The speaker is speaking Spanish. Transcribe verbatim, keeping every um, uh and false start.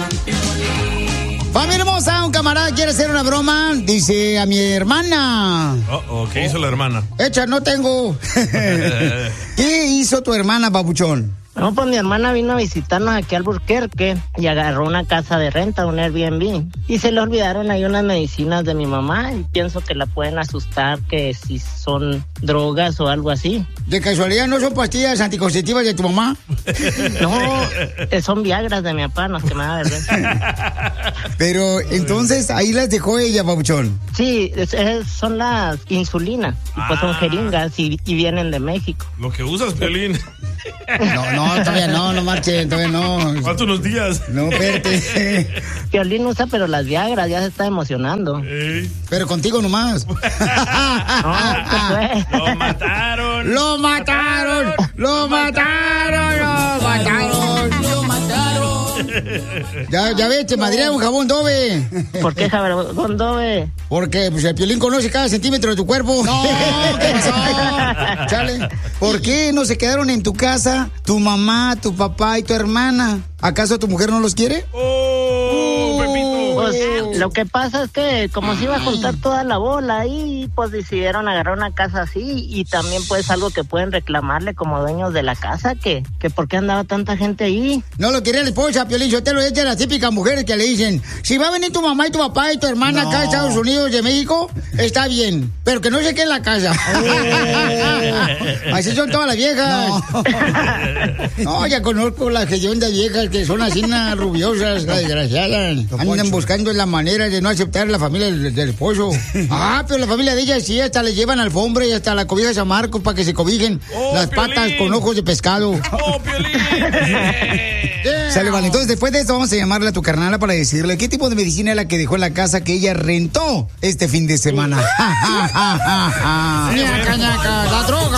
Familia hermosa, un camarada quiere hacer una broma. Dice a mi hermana. Oh, oh, ¿qué hizo la hermana? Echa, no tengo. ¿Qué hizo tu hermana, babuchón? No, pues mi hermana vino a visitarnos aquí al Albuquerque y agarró una casa de renta, un Airbnb. Y se le olvidaron ahí unas medicinas de mi mamá y pienso que la pueden asustar, que si son drogas o algo así. ¿De casualidad no son pastillas anticonceptivas de tu mamá? No, son Viagras de mi papá, no es que me da vergüenza. Pero entonces ahí las dejó ella, babuchón. Sí, es, es, son las insulinas, y pues son jeringas y, y vienen de México. Lo que usas, Piolín. No, no, todavía no, no marchen, todavía no. Faltan unos días. No, espérate. Piolín usa, pero las Viagras, ya se está emocionando. Ey. Pero contigo nomás. No, ¿qué fue? Lo mataron. ¡Lo mataron! ¡Lo mataron! ¡Lo mataron! ¡Lo mataron! Ya, ya ves, te madrearon un jabón Dove. ¿Por qué jabón Dove? Porque pues, el Piolín conoce cada centímetro de tu cuerpo. No, ¿qué pasó? Chale. ¿Por qué no se quedaron en tu casa tu mamá, tu papá y tu hermana? ¿Acaso tu mujer no los quiere? ¡Oh, Pepito! Pues lo que pasa es que como se iba a juntar toda la bola ahí, pues decidieron agarrar una casa así y también pues algo que pueden reclamarle como dueños de la casa, que, que por qué andaba tanta gente ahí. No lo quería la esposa, Piolín, yo te lo he hecho a las típicas mujeres que le dicen, si va a venir tu mamá y tu papá y tu hermana no. acá a Estados Unidos de México, está bien, pero que no se quede en la casa. Oh. Así son todas las viejas. No, no ya conozco las hediondas viejas que son así unas rubiosas, desgraciadas. Andan buscando la manera de no aceptar a la familia del, del esposo. Ah, pero la familia de ella sí, hasta le llevan alfombra y hasta la cobija a Marcos para que se cobijen oh, las Piolín. Patas con ojos de pescado. ¡Oh, Piolín! Yeah. Sale, vale. Entonces, después de esto, vamos a llamarle a tu carnala para decirle qué tipo de medicina es la que dejó en la casa que ella rentó este fin de semana. ¡Ja, ja, ja, ja, ja! ¡Ñaca, ñaca! ¡La droga!